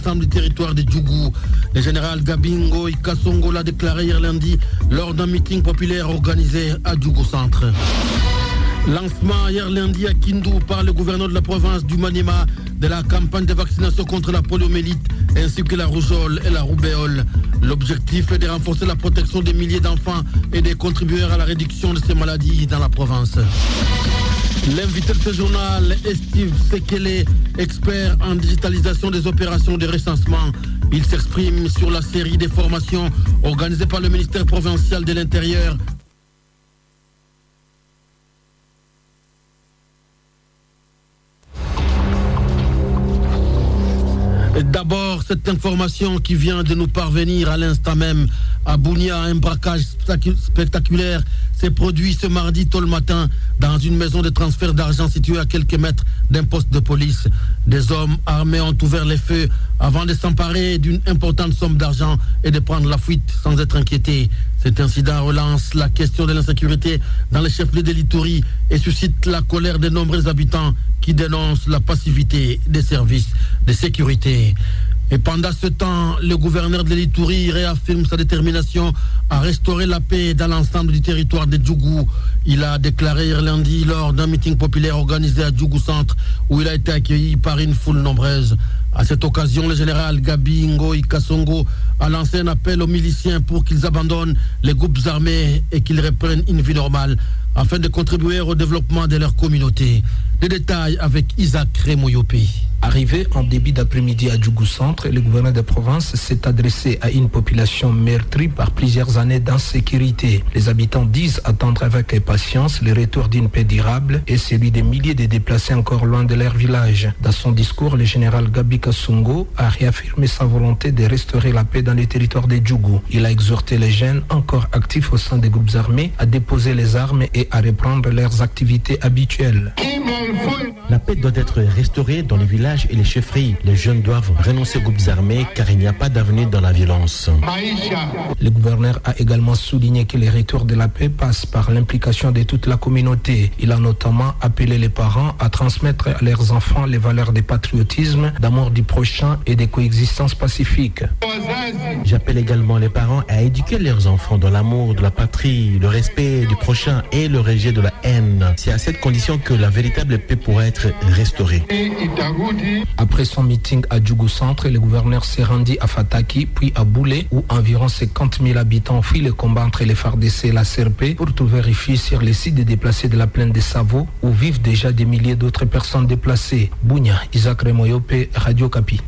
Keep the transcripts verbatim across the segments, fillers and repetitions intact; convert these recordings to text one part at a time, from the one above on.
l'ensemble du territoire de Djougou. Le général Gabingo Kasongo l'a déclaré hier lundi lors d'un meeting populaire organisé à Djougou Centre. Lancement hier lundi à Kindu par le gouverneur de la province du Maniema de la campagne de vaccination contre la poliomyélite ainsi que la rougeole et la roubeole. L'objectif est de renforcer la protection des milliers d'enfants et de contribuer à la réduction de ces maladies dans la province. L'invité de ce journal est Steve Sekele, expert en digitalisation des opérations de recensement. Il s'exprime sur la série des formations organisées par le ministère provincial de l'Intérieur. D'abord, cette information qui vient de nous parvenir à l'instant même. À Bunia, un braquage spectaculaire s'est produit ce mardi tôt le matin dans une maison de transfert d'argent située à quelques mètres d'un poste de police. Des hommes armés ont ouvert les feux avant de s'emparer d'une importante somme d'argent et de prendre la fuite sans être inquiétés. Cet incident relance la question de l'insécurité dans les chefs-lieux de l'Ituri et suscite la colère de nombreux habitants qui dénoncent la passivité des services de sécurité. Et pendant ce temps, le gouverneur de l'Ituri réaffirme sa détermination à restaurer la paix dans l'ensemble du territoire de Djougou. Il a déclaré hier lundi lors d'un meeting populaire organisé à Djougou Centre où il a été accueilli par une foule nombreuse. À cette occasion, le général Gabi Ngoï Kasongo a lancé un appel aux miliciens pour qu'ils abandonnent les groupes armés et qu'ils reprennent une vie normale afin de contribuer au développement de leur communauté. Des détails avec Isaac Remoyope. Arrivé en début d'après-midi à Djougou Centre, le gouverneur de province s'est adressé à une population meurtrie par plusieurs années d'insécurité. Les habitants disent attendre avec patience le retour d'une paix durable et celui des milliers de déplacés encore loin de leur village. Dans son discours, le général Gabi Kasongo a réaffirmé sa volonté de restaurer la paix dans le territoire de Djougou. Il a exhorté les jeunes encore actifs au sein des groupes armés à déposer les armes et à reprendre leurs activités habituelles. La paix doit être restaurée dans les villages et les chefferies. Les jeunes doivent renoncer aux groupes armés car il n'y a pas d'avenir dans la violence. Le gouverneur a également souligné que le retour de la paix passe par l'implication de toute la communauté. Il a notamment appelé les parents à transmettre à leurs enfants les valeurs de patriotisme, d'amour du prochain et de coexistence pacifique. J'appelle également les parents à éduquer leurs enfants dans l'amour de la patrie, le respect du prochain et le rejet de la haine. C'est à cette condition que la véritable paix pourra être restaurée. Après son meeting à Djougou Centre, le gouverneur s'est rendu à Fataki, puis à Boulé, où environ cinquante mille habitants fuient le combat entre les F A R D C et la C R P pour trouver refuge sur les sites déplacés de la plaine de Savo, où vivent déjà des milliers d'autres personnes déplacées. Bounia, Isaac Remoyope, Radio Kapi.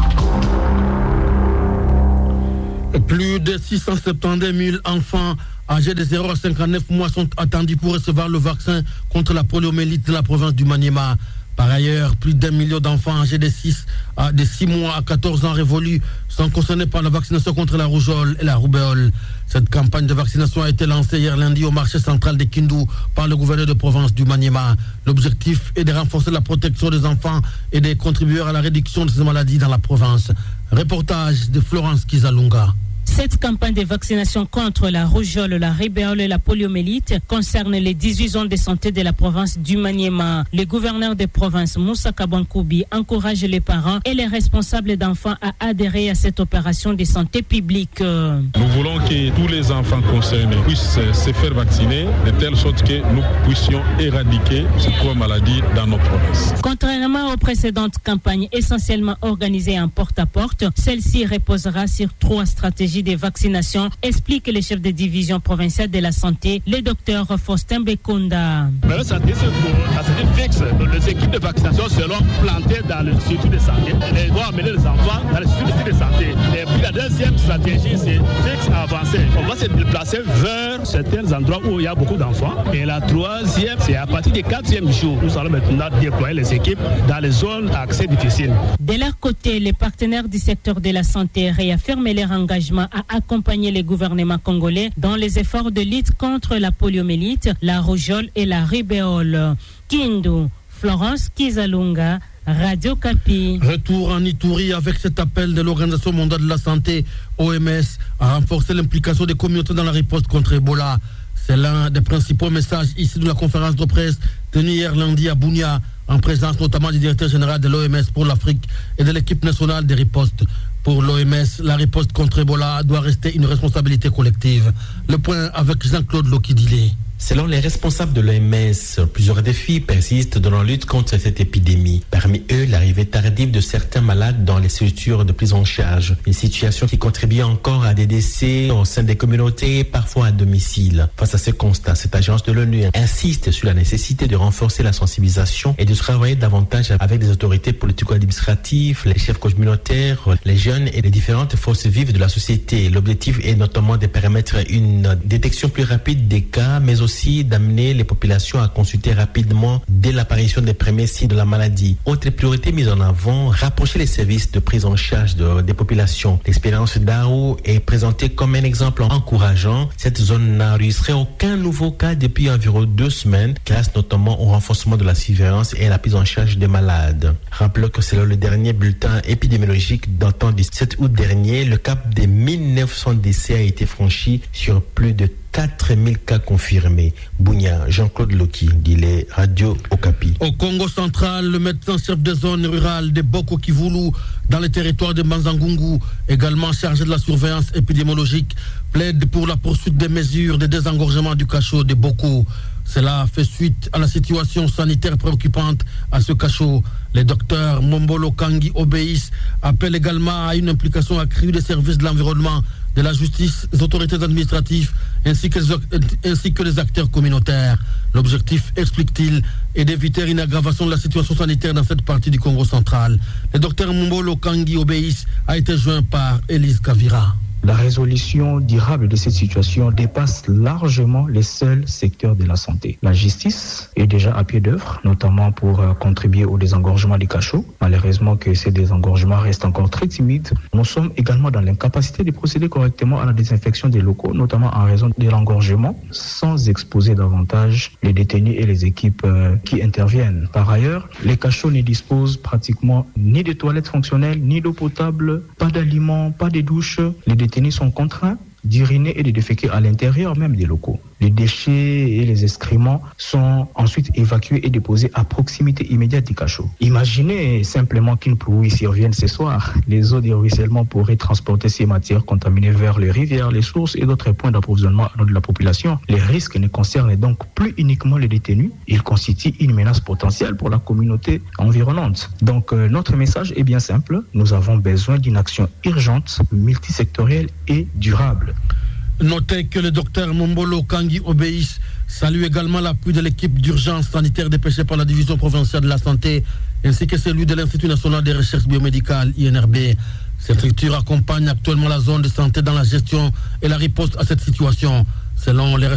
Plus de six cent soixante-dix mille enfants âgés de zéro à cinquante-neuf mois sont attendus pour recevoir le vaccin contre la poliomyélite de la province du Maniema. Par ailleurs, plus d'un million d'enfants âgés de six, de six mois à quatorze ans révolus sont concernés par la vaccination contre la rougeole et la roubeole. Cette campagne de vaccination a été lancée hier lundi au marché central de Kindu par le gouverneur de province du Maniema. L'objectif est de renforcer la protection des enfants et de contribuer à la réduction de ces maladies dans la province. Reportage de Florence Kizalunga. Cette campagne de vaccination contre la rougeole, la rubéole et la poliomyélite concerne les dix-huit zones de santé de la province du Maniema. Le gouverneur de province, Moussa Kabankoubi, encourage les parents et les responsables d'enfants à adhérer à cette opération de santé publique. Nous voulons que tous les enfants concernés puissent se faire vacciner de telle sorte que nous puissions éradiquer cette trois maladie dans nos provinces. Contrairement aux précédentes campagnes essentiellement organisées en porte-à-porte, celle-ci reposera sur trois stratégies des vaccinations, explique le chef de division provinciale de la santé, le docteur Faustin Bekunda. Mais la santé, c'est fixe. Les équipes de vaccination seront plantées dans le circuit de santé. Elles doivent amener les enfants dans le circuit de santé. Et puis la deuxième stratégie, c'est fixe avancé. On va se déplacer vers certains endroits où il y a beaucoup d'enfants. Et la troisième, c'est à partir du quatrième jour, nous allons maintenant déployer les équipes dans les zones à accès difficile. De leur côté, les partenaires du secteur de la santé réaffirment leur engagement à accompagner les gouvernements congolais dans les efforts de lutte contre la poliomyélite, la rougeole et la rubéole. Kindu, Florence Kizalunga, Radio Kapi. Retour en Ituri avec cet appel de l'Organisation mondiale de la santé, O M S, à renforcer l'implication des communautés dans la riposte contre Ebola. C'est l'un des principaux messages issus de la conférence de presse tenue hier lundi à Bunia, en présence notamment du directeur général de l'O M S pour l'Afrique et de l'équipe nationale des ripostes. Pour l'O M S, la riposte contre Ebola doit rester une responsabilité collective. Le point avec Jean-Claude Lokidile. Selon les responsables de l'O M S, plusieurs défis persistent dans la lutte contre cette épidémie. Parmi eux, l'arrivée tardive de certains malades dans les structures de prise en charge. Une situation qui contribue encore à des décès au sein des communautés, parfois à domicile. Face à ce constat, cette agence de l'ONU insiste sur la nécessité de renforcer la sensibilisation et de travailler davantage avec les autorités politico-administratives, les chefs communautaires, les jeunes et les différentes forces vives de la société. L'objectif est notamment de permettre une détection plus rapide des cas, mais aussi aussi d'amener les populations à consulter rapidement dès l'apparition des premiers signes de la maladie. Autre priorité mise en avant, rapprocher les services de prise en charge de, des populations. L'expérience d'Aro est présentée comme un exemple encourageant. Cette zone n'a enregistré aucun nouveau cas depuis environ deux semaines, grâce notamment au renforcement de la surveillance et à la prise en charge des malades. Rappelons que selon le dernier bulletin épidémiologique datant du sept août dernier, le cap des mille neuf cents décès a été franchi sur plus de quatre mille cas confirmés. Bunia, Jean-Claude Loki, dit les Radio Okapi. Au Congo central, le médecin-chef des zones rurales de Boko Kivulu, dans les territoires de Manzangungu, également chargé de la surveillance épidémiologique, plaide pour la poursuite des mesures de désengorgement du cachot de Boko. Cela fait suite à la situation sanitaire préoccupante à ce cachot. Les docteurs Mombolo Kangi obéissent, appellent également à une implication accrue des services de l'environnement, de la justice, des autorités administratives, ainsi que, ainsi que les acteurs communautaires. L'objectif, explique-t-il, est d'éviter une aggravation de la situation sanitaire dans cette partie du Congo central. Le docteur Mombolo Kangi obéissent a été joint par Élise Kavira. La résolution durable de cette situation dépasse largement les seuls secteurs de la santé. La justice est déjà à pied d'œuvre, notamment pour euh, contribuer au désengorgement des cachots. Malheureusement que ces désengorgements restent encore très timides. Nous sommes également dans l'incapacité de procéder correctement à la désinfection des locaux, notamment en raison de l'engorgement, sans exposer davantage les détenus et les équipes euh, qui interviennent. Par ailleurs, les cachots ne disposent pratiquement ni de toilettes fonctionnelles, ni d'eau potable, pas d'aliments, pas de douches. Les détenus sont contraints d'uriner et de déféquer à l'intérieur même des locaux. Les déchets et les excréments sont ensuite évacués et déposés à proximité immédiate du cachot. Imaginez simplement qu'une pluie survienne ce soir. Les eaux de ruissellement pourraient transporter ces matières contaminées vers les rivières, les sources et d'autres points d'approvisionnement de la population. Les risques ne concernent donc plus uniquement les détenus. Ils constituent une menace potentielle pour la communauté environnante. Donc euh, notre message est bien simple. Nous avons besoin d'une action urgente, multisectorielle et durable. Notez que le docteur Mombolo Kangi obéissent salue également l'appui de l'équipe d'urgence sanitaire dépêchée par la division provinciale de la santé ainsi que celui de l'Institut national des recherches biomédicales I N R B. Cette structure accompagne actuellement la zone de santé dans la gestion et la riposte à cette situation. Selon les